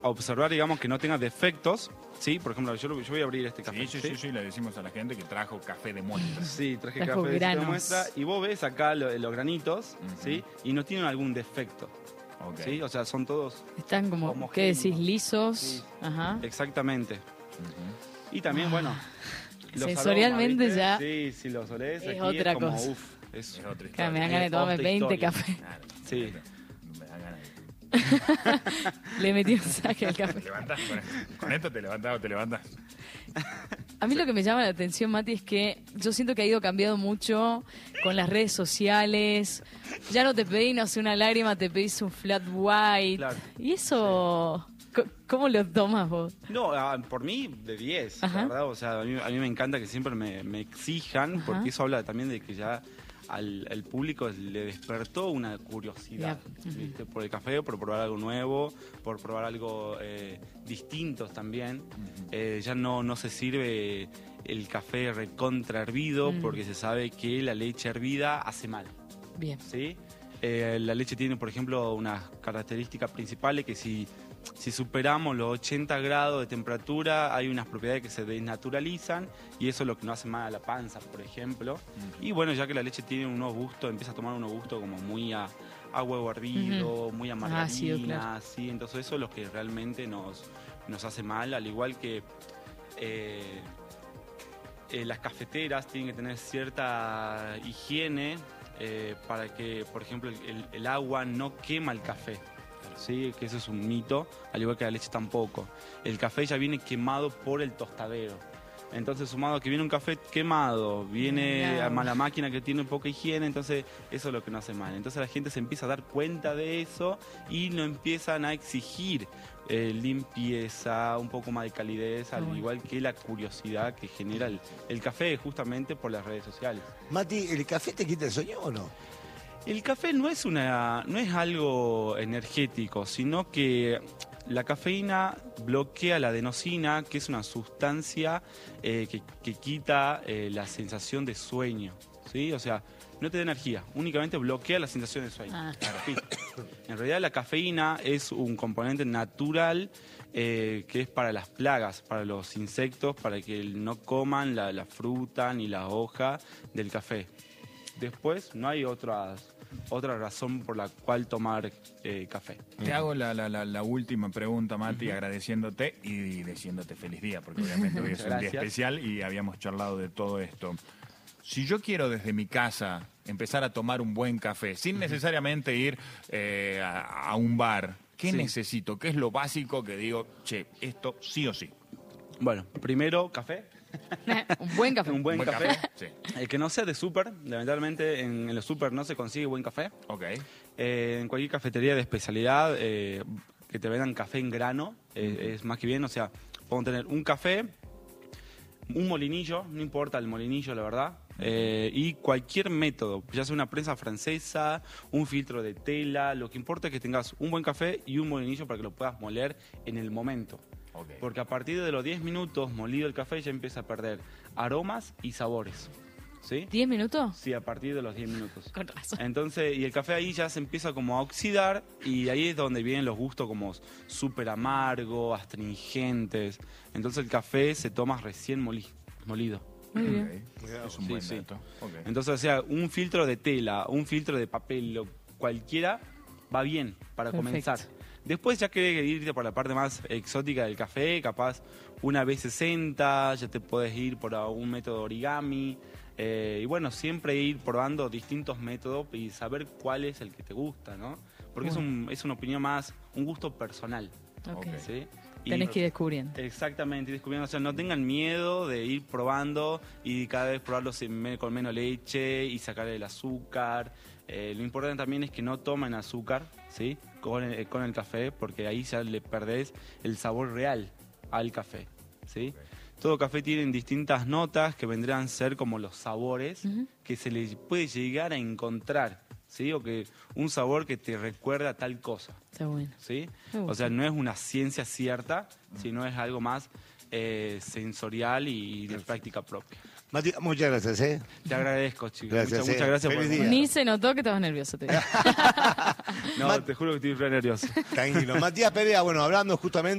observar, digamos, que no tenga defectos, ¿sí? Por ejemplo, yo voy a abrir este café. Sí, le decimos a la gente que trajo café de muestra. Sí, traje café de muestra y vos ves acá los granitos, ¿sí? Y no tienen algún defecto. Okay. ¿Sí? O sea, son todos están como, ¿qué decís? Lisos. Sí, ajá. Exactamente. Y también, bueno, sensorialmente aromas, ya. Sí, si los olés es aquí otra es como, cosa. Es otra historia. Claro, me dan ganas de tomarme 20 cafés. Claro, sí. Me dan ganas de... Le metí un saque al café. ¿Te levantás? Con esto te levantás o te levantás. A mí lo que me llama la atención, Mati, es que yo siento que ha ido cambiando mucho con las redes sociales. Ya no te pedís, no sé, una lágrima, te pedís un flat white. Claro. Y eso, sí. ¿Cómo lo tomas vos? No, por mí, de 10, la verdad. O sea, a mí me encanta que siempre me exijan, porque eso habla también de que ya al público le despertó una curiosidad, ¿viste? Por el café, por probar algo nuevo, por probar algo distinto también. Ya no se sirve el café recontra hervido porque se sabe que la leche hervida hace mal. Bien. ¿Sí? La leche tiene, por ejemplo, unas características principales que si superamos los 80 grados de temperatura, hay unas propiedades que se desnaturalizan y eso es lo que nos hace mal a la panza, por ejemplo. Y bueno, ya que la leche tiene unos gustos, empieza a tomar unos gustos como muy a huevo hervido, muy a margarina, claro. ¿Sí? Entonces eso es lo que realmente nos hace mal, al igual que las cafeteras tienen que tener cierta higiene para que, por ejemplo, el agua no quema el café. Sí, que eso es un mito, al igual que la leche tampoco. El café ya viene quemado por el tostadero. Entonces, sumado a que viene un café quemado, viene a la máquina que tiene poca higiene, entonces eso es lo que nos hace mal. Entonces la gente se empieza a dar cuenta de eso y no empiezan a exigir limpieza, un poco más de calidez, al igual que la curiosidad que genera el café justamente por las redes sociales. Mati, ¿el café te quita el sueño o no? El café no es algo energético, sino que la cafeína bloquea la adenosina, que es una sustancia que quita la sensación de sueño, ¿sí? O sea, no te da energía, únicamente bloquea la sensación de sueño. Claro. En realidad la cafeína es un componente natural que es para las plagas, para los insectos, para que no coman la fruta ni la hoja del café. Después no hay otra razón por la cual tomar café. Te hago la última pregunta, Mati, agradeciéndote y deseándote feliz día, porque obviamente hoy es un día especial y habíamos charlado de todo esto. Si yo quiero desde mi casa empezar a tomar un buen café, sin necesariamente ir a un bar, ¿qué necesito? ¿Qué es lo básico que digo, che, esto sí o sí? Bueno, primero, café. Un buen café. Un buen café. Sí. El que no sea de súper, lamentablemente en los súper no se consigue buen café. Okay. En cualquier cafetería de especialidad que te vendan café en grano es más que bien. O sea, podemos tener un café, un molinillo, no importa el molinillo, la verdad, y cualquier método, ya sea una prensa francesa, un filtro de tela, lo que importa es que tengas un buen café y un molinillo para que lo puedas moler en el momento. Okay. Porque a partir de los 10 minutos molido el café ya empieza a perder aromas y sabores. ¿Sí? ¿10 minutos? Sí, a partir de los 10 minutos. Con razón. Entonces, y el café ahí ya se empieza como a oxidar y ahí es donde vienen los gustos como súper amargos, astringentes. Entonces el café se toma recién molido. Muy bien. Es un buen dato. Okay. Entonces, o sea, un filtro de tela, un filtro de papel, cualquiera va bien para comenzar. Después ya querés irte por la parte más exótica del café, capaz una B60, ya te podés ir por un método origami. Y bueno, siempre ir probando distintos métodos y saber cuál es el que te gusta, ¿no? Porque es una opinión más, un gusto personal. Okay. ¿Sí? Tenés que ir descubriendo. Exactamente, ir descubriendo. O sea, no tengan miedo de ir probando y cada vez probarlo con menos leche y sacarle el azúcar. Lo importante también es que no tomen azúcar, ¿sí? Con el café, porque ahí ya le perdés el sabor real al café, ¿sí? Okay. Todo café tiene distintas notas que vendrán a ser como los sabores que se le puede llegar a encontrar, ¿sí? O que un sabor que te recuerda a tal cosa. Está bueno. ¿Sí? O sea, no es una ciencia cierta, sino es algo más sensorial y de práctica propia. Mati, muchas gracias, Te agradezco, chicos. Gracias, muchas gracias por venir. Ni se notó que estabas nervioso. No, te juro que estoy re nervioso. Tranquilo. Matías Perea, bueno, hablando justamente